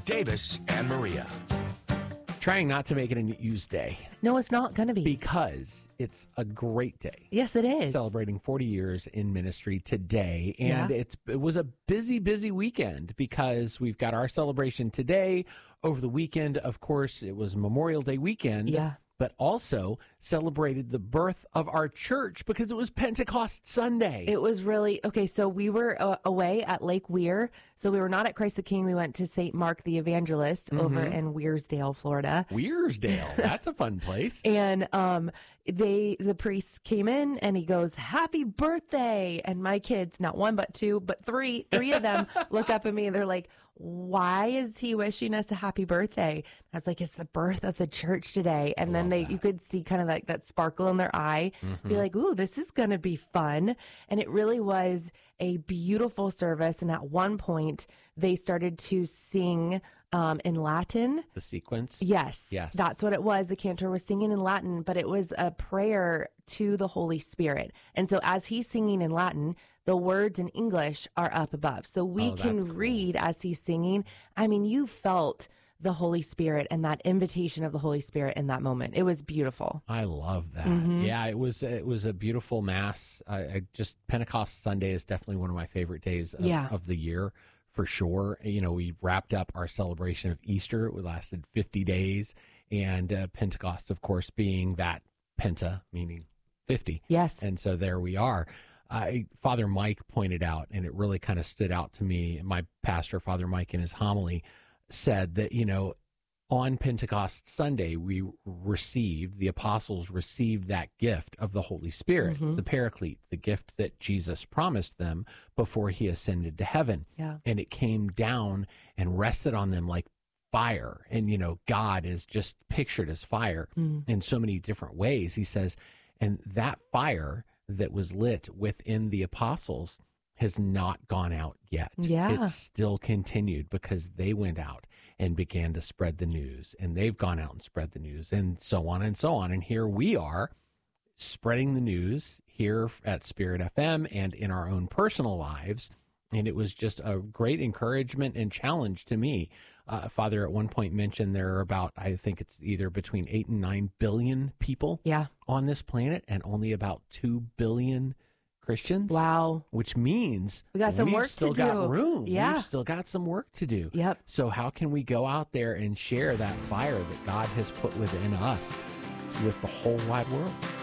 Davis and Maria. Trying not to make it a used day No, it's not going to be. because it's a great day. Yes, it is. Celebrating 40 years in ministry today. And Yeah. it was a busy weekend because we've got our celebration today. Over the weekend, of course, it was Memorial Day weekend. Yeah. But also celebrated the birth of our church because it was Pentecost Sunday. It was really okay. So we were away at Lake Weir. So we were not at Christ the King. We went to St. Mark the Evangelist over in Weirsdale, Florida. Weirsdale. That's a fun place. And the priest came in and he goes, "Happy birthday!" And my kids, not one but two, but three of them look up at me and they're like, "Why is he wishing us a happy birthday?" I was like, "It's the birth of the church today." And then you could see kind of like that sparkle in their eye, be like, "Ooh, this is going to be fun." And it really was a beautiful service. And at one point, they started to sing in Latin. The sequence. Yes. That's what it was. The cantor was singing in Latin, but it was a prayer to the Holy Spirit. And so as he's singing in Latin, the words in English are up above. So we can cool. read as he's singing. I mean, you felt the Holy Spirit and that invitation of the Holy Spirit in that moment. It was beautiful. I love that. Mm-hmm. Yeah, it was a beautiful mass. I just Pentecost Sunday is definitely one of my favorite days of the year for sure. You know, we wrapped up our celebration of Easter. It lasted 50 days, and Pentecost, of course, being that penta, meaning 50. Yes. And so there we are. Father Mike pointed out, and it really kind of stood out to me. My pastor, Father Mike, in his homily said that, you know, on Pentecost Sunday, the apostles received that gift of the Holy Spirit, the Paraclete, the gift that Jesus promised them before he ascended to heaven. Yeah. And it came down and rested on them like fire. And, you know, God is just pictured as fire in so many different ways. He says, and that fire that was lit within the apostles has not gone out yet. Yeah. It's still continued because they went out and began to spread the news, and they've gone out and spread the news, and so on and so on. And here we are spreading the news here at Spirit FM and in our own personal lives. And it was just a great encouragement and challenge to me. Father at one point mentioned there are about, I think it's either between 8 and 9 billion people on this planet, and only about 2 billion Christians. Wow. Which means we got some we've work still to do. got room. Yeah. We've still got some work to do. Yep. So how can we go out there and share that fire that God has put within us with the whole wide world?